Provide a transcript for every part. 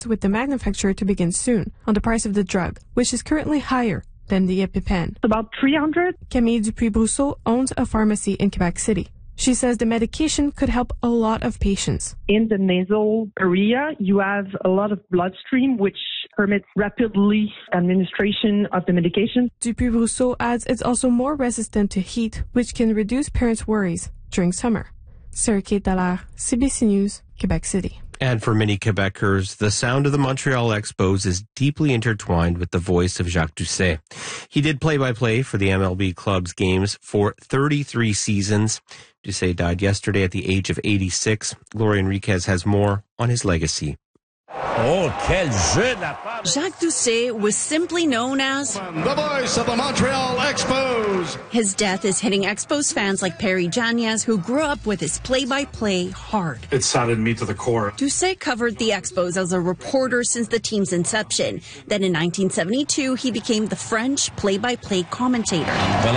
with the manufacturer to begin soon on the price of the drug, which is currently higher than the EpiPen. About 300. Camille Dupuis-Brousseau owns a pharmacy in Quebec City. She says the medication could help a lot of patients. In the nasal area, you have a lot of bloodstream, which permits rapidly administration of the medication. Dupuis-Brousseau adds it's also more resistant to heat, which can reduce parents' worries during summer. Sarah-Kate Dallaire, CBC News, Quebec City. And for many Quebecers, the sound of the Montreal Expos is deeply intertwined with the voice of Jacques Doucet. He did play-by-play for the MLB club's games for 33 seasons. Doucet died yesterday at the age of 86. Gloria Enriquez has more on his legacy. Oh, quel jeu de la part! Jacques Doucet was simply known as the voice of the Montreal Expos. His death is hitting Expos fans like Perry Janias, who grew up with his play-by-play hard. It saddened me to the core. Doucet covered the Expos as a reporter since the team's inception. Then in 1972, he became the French play-by-play commentator.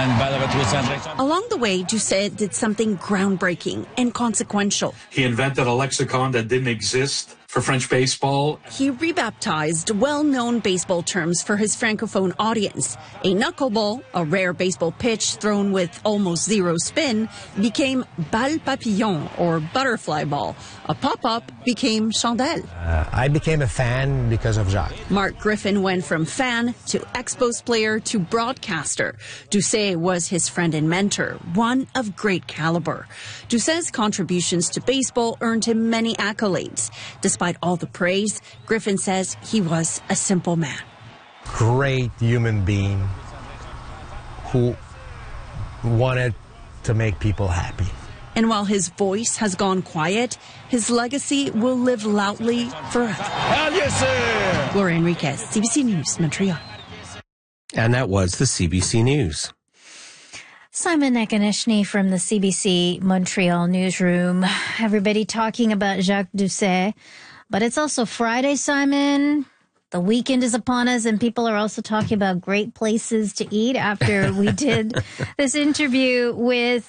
Along the way, Doucet did something groundbreaking and consequential. He invented a lexicon that didn't exist for French baseball. He rebaptized well-known baseball terms for his francophone audience. A knuckleball, a rare baseball pitch thrown with almost zero spin, became balle papillon, or butterfly ball. A pop-up became chandelle. I became a fan because of Jacques. Mark Griffin went from fan to Expos player to broadcaster. Doucet was his friend and mentor, one of great caliber. Doucet's contributions to baseball earned him many accolades. Despite all the praise, Griffin says he was a simple man. Great human being who wanted to make people happy. And while his voice has gone quiet, his legacy will live loudly forever. Hell yes, sir! Gloria Enriquez, CBC News, Montreal. And that was the CBC News. Simon Nakanishny from the CBC Montreal newsroom. Everybody talking about Jacques Doucet. But it's also Friday, Simon. The weekend is upon us, and people are also talking about great places to eat after we did this interview with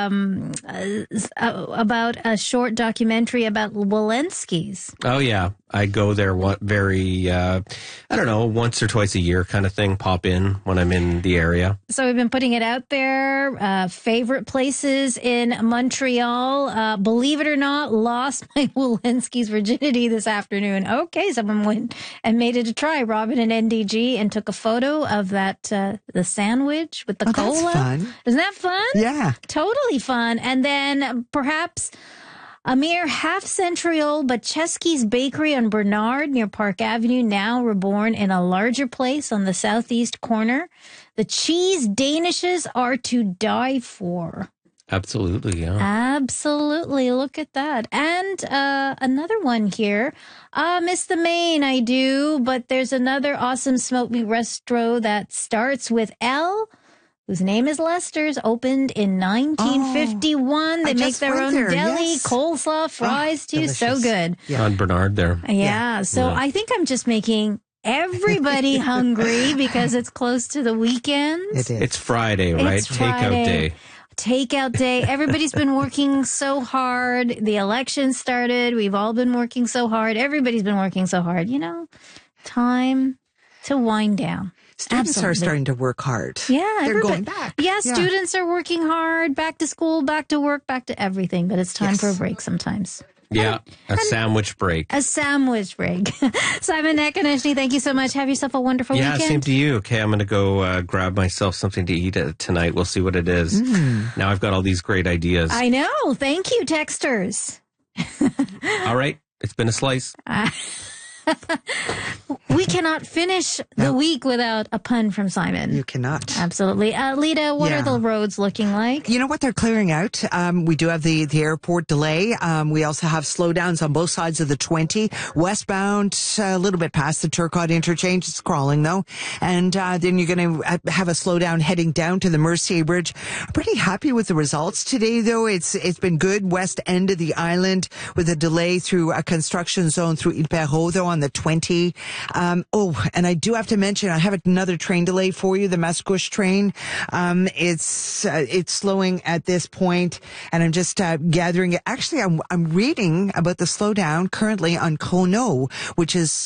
about a short documentary about Wolenski's. Oh, yeah. I go there once or twice a year kind of thing, pop in when I'm in the area. So we've been putting it out there. Favorite places in Montreal. Believe it or not, lost my Wolenski's virginity this afternoon. Okay, someone went and made it a try. Robin and NDG, and took a photo of that, the sandwich with the cola. That's fun. Isn't that fun? Yeah. Totally fun. And then perhaps a mere half-century-old Bachesky's Bakery on Bernard near Park Avenue, now reborn in a larger place on the southeast corner. The cheese danishes are to die for. Absolutely, yeah. Absolutely. Look at that. And another one here. Miss the Maine, I do. But there's another awesome smoked meat resto that starts with L, whose name is Lester's, opened in 1951. They make their own deli, yes. Coleslaw, fries, too. Delicious. So good. Yeah. On Bernard there. Yeah. So I think I'm just making everybody hungry because it's close to the weekend. It is. It's Friday, right? It's Friday. Takeout day. Everybody's been working so hard. The election started. We've all been working so hard. Everybody's been working so hard. You know, time to wind down. Students are starting to work hard. Yeah. They're going back. Yeah, students are working hard. Back to school, back to work, back to everything. But it's time for a break sometimes. Yeah, a sandwich break. A sandwich break. Simon Nakanishny, thank you so much. Have yourself a wonderful weekend. Yeah, same to you. Okay, I'm going to go grab myself something to eat tonight. We'll see what it is. Now I've got all these great ideas. I know. Thank you, texters. All right. It's been a slice. We cannot finish the week without a pun from Simon. You cannot. Absolutely. Lita, what are the roads looking like? You know what? They're clearing out. We do have the airport delay. We also have slowdowns on both sides of the 20. Westbound, a little bit past the Turcotte interchange. It's crawling, though. And then you're going to have a slowdown heading down to the Mercier Bridge. I'm pretty happy with the results today, though. It's been good. West end of the island with a delay through a construction zone through Ile Perrot, though, on the 20. And I do have to mention, I have another train delay for you, the Mascouche train. It's slowing at this point, and I'm just gathering it. Actually, I'm reading about the slowdown currently on Cono, which is